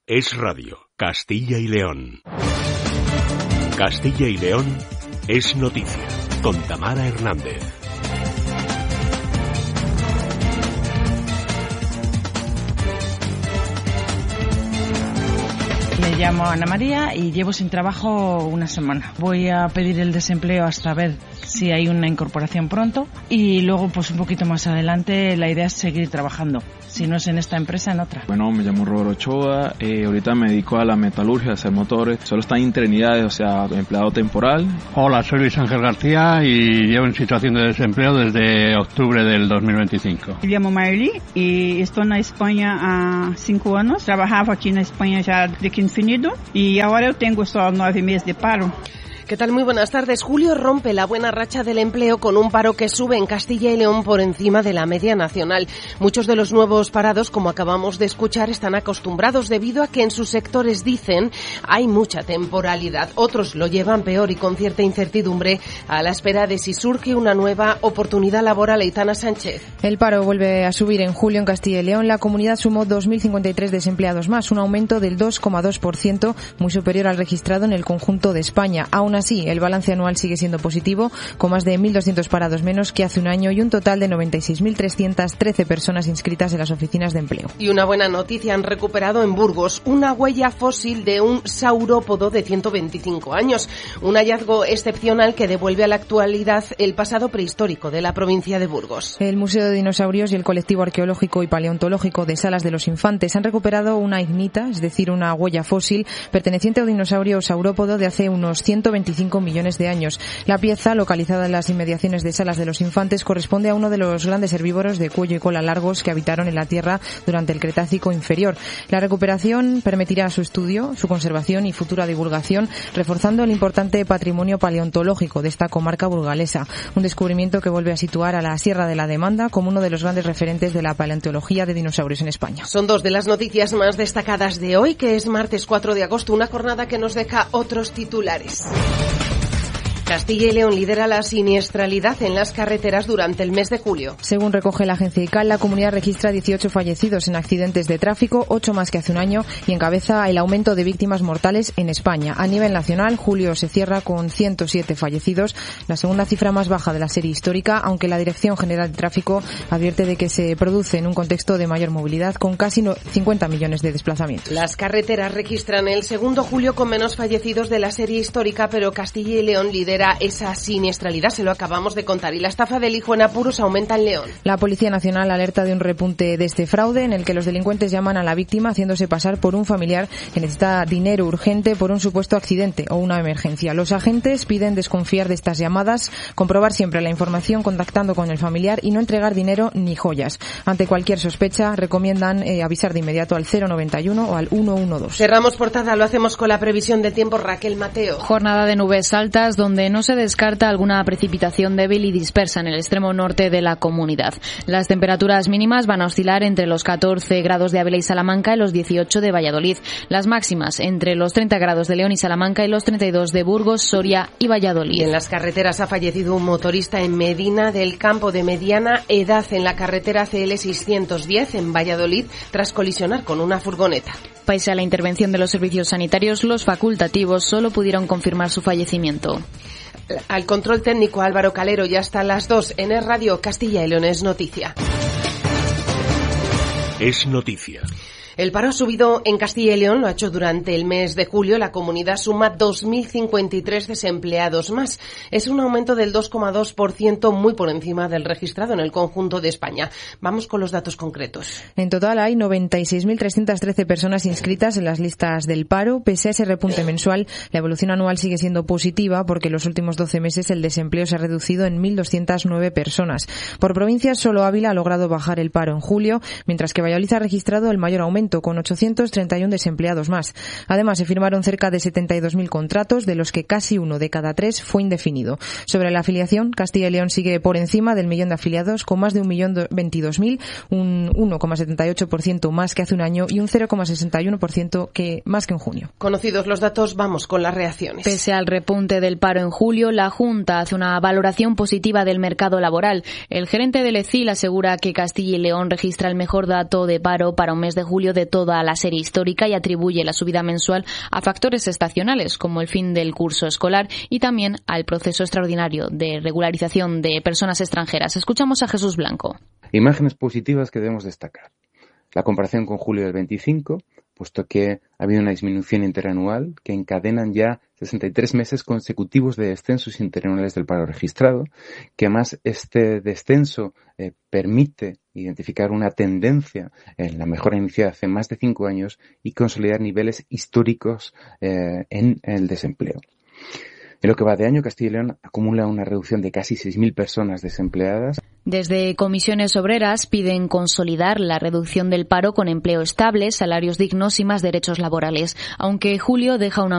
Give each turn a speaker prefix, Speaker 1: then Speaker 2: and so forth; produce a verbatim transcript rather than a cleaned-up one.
Speaker 1: Es Radio, Castilla y León. Castilla y León es noticia, con Tamara Hernández.
Speaker 2: Me llamo Ana María y llevo sin trabajo una semana. Voy a pedir el desempleo hasta ver si hay una incorporación pronto y luego pues un poquito más adelante la idea es seguir trabajando. Si no es en esta empresa, en otra.
Speaker 3: Bueno, me llamo Robert Ochoa, eh, ahorita me dedico a la metalurgia, a hacer motores. Solo está en Trinidad, o sea, empleado temporal.
Speaker 4: Hola, soy Luis Ángel García y llevo en situación de desempleo desde octubre del dos mil veinticinco.
Speaker 5: Me llamo Marily y estoy en España há cinco anos. Trabajaba aquí en España ya de que infinido y ahora yo tengo solo nueve meses de paro.
Speaker 6: ¿Qué tal? Muy buenas tardes. Julio rompe la buena racha del empleo con un paro que sube en Castilla y León por encima de la media nacional. Muchos de los nuevos parados, como acabamos de escuchar, están acostumbrados debido a que en sus sectores, dicen, hay mucha temporalidad. Otros lo llevan peor y con cierta incertidumbre a la espera de si surge una nueva oportunidad laboral. Aitana Sánchez.
Speaker 7: El paro vuelve a subir en julio en Castilla y León. La comunidad sumó dos mil cincuenta y tres desempleados más, un aumento del dos coma dos por ciento, muy superior al registrado en el conjunto de España. Aún así, el balance anual sigue siendo positivo, con más de mil doscientos parados menos que hace un año y un total de noventa y seis mil trescientas trece personas inscritas en las oficinas de empleo.
Speaker 6: Y una buena noticia, han recuperado en Burgos una huella fósil de un saurópodo de ciento veinticinco años, un hallazgo excepcional que devuelve a la actualidad el pasado prehistórico de la provincia de Burgos.
Speaker 7: El Museo de Dinosaurios y el Colectivo Arqueológico y Paleontológico de Salas de los Infantes han recuperado una ignita, es decir, una huella fósil perteneciente a un dinosaurio saurópodo de hace unos ciento veinticinco millones de años. La pieza, localizada en las inmediaciones de Salas de los Infantes, corresponde a uno de los grandes herbívoros de cuello y cola largos que habitaron en la Tierra durante el Cretácico inferior. La recuperación permitirá su estudio, su conservación y futura divulgación, reforzando el importante patrimonio paleontológico de esta comarca burgalesa. Un descubrimiento que vuelve a situar a la Sierra de la Demanda como uno de los grandes referentes de la paleontología de dinosaurios en España.
Speaker 6: Son dos de las noticias más destacadas de hoy, que es martes cuatro de agosto, una jornada que nos deja otros titulares. Castilla y León lidera la siniestralidad en las carreteras durante el mes de julio.
Speaker 7: Según recoge la agencia I C A L, la comunidad registra dieciocho fallecidos en accidentes de tráfico, ocho más que hace un año, y encabeza el aumento de víctimas mortales en España. A nivel nacional, julio se cierra con ciento siete fallecidos, la segunda cifra más baja de la serie histórica, aunque la Dirección General de Tráfico advierte de que se produce en un contexto de mayor movilidad con casi cincuenta millones de desplazamientos.
Speaker 6: Las carreteras registran el segundo julio con menos fallecidos de la serie histórica, pero Castilla y León lidera esa siniestralidad, se lo acabamos de contar, y la estafa del hijo en apuros aumenta en León.
Speaker 7: La Policía Nacional alerta de un repunte de este fraude en el que los delincuentes llaman a la víctima haciéndose pasar por un familiar que necesita dinero urgente por un supuesto accidente o una emergencia. Los agentes piden desconfiar de estas llamadas, comprobar siempre la información contactando con el familiar y no entregar dinero ni joyas. Ante cualquier sospecha, recomiendan eh, avisar de inmediato al cero noventa y uno o al ciento doce.
Speaker 6: Cerramos portada, lo hacemos con la previsión del tiempo. Raquel Mateo.
Speaker 8: Jornada de nubes altas donde no se descarta alguna precipitación débil y dispersa en el extremo norte de la comunidad. Las temperaturas mínimas van a oscilar entre los catorce grados de Ávila y Salamanca y los dieciocho de Valladolid. Las máximas entre los treinta grados de León y Salamanca y los treinta y dos de Burgos, Soria y Valladolid.
Speaker 6: Y en las carreteras ha fallecido un motorista en Medina del Campo de mediana edad en la carretera C L seiscientos diez en Valladolid tras colisionar con una furgoneta.
Speaker 8: Pese a la intervención de los servicios sanitarios, los facultativos solo pudieron confirmar su fallecimiento.
Speaker 6: Al control técnico Álvaro Calero, ya hasta las dos en Es Radio, Castilla y León es noticia.
Speaker 1: Es noticia.
Speaker 6: El paro ha subido en Castilla y León, lo ha hecho durante el mes de julio. La comunidad suma dos mil cincuenta y tres desempleados más. Es un aumento del dos coma dos por ciento, muy por encima del registrado en el conjunto de España. Vamos con los datos concretos.
Speaker 7: En total hay noventa y seis mil trescientas trece personas inscritas en las listas del paro. Pese a ese repunte mensual, la evolución anual sigue siendo positiva porque en los últimos doce meses el desempleo se ha reducido en mil doscientas nueve personas. Por provincias, solo Ávila ha logrado bajar el paro en julio, mientras que Valladolid ha registrado el mayor aumento, con ochocientos treinta y uno desempleados más. Además, se firmaron cerca de setenta y dos mil contratos, de los que casi uno de cada tres fue indefinido. Sobre la afiliación, Castilla y León sigue por encima del millón de afiliados, con más de un millón veintidós mil, un uno coma setenta y ocho por ciento más que hace un año y un cero coma sesenta y uno por ciento que, más que en junio.
Speaker 6: Conocidos los datos, vamos con las reacciones.
Speaker 8: Pese al repunte del paro en julio, la Junta hace una valoración positiva del mercado laboral. El gerente del E C I L asegura que Castilla y León registra el mejor dato de paro para un mes de julio medio de toda la serie histórica y atribuye la subida mensual a factores estacionales como el fin del curso escolar y también al proceso extraordinario de regularización de personas extranjeras. Escuchamos a Jesús Blanco.
Speaker 9: Imágenes positivas que debemos destacar. La comparación con julio del veinticinco, puesto que ha habido una disminución interanual que encadenan ya sesenta y tres meses consecutivos de descensos interanuales del paro registrado, que además este descenso eh, permite identificar una tendencia en la mejora iniciada hace más de cinco años y consolidar niveles históricos eh, en el desempleo. En lo que va de año, Castilla y León acumula una reducción de casi seis mil personas desempleadas.
Speaker 8: Desde Comisiones Obreras piden consolidar la reducción del paro con empleo estable, salarios dignos y más derechos laborales, aunque julio deja una